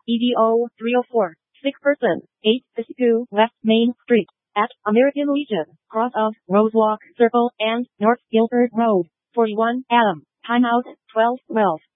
EDO 304, sick person, 8 Piscu West Main Street, at American Legion, cross of Rosewalk Circle and North Guilford Road, 41 Adam, timeout, 12:12.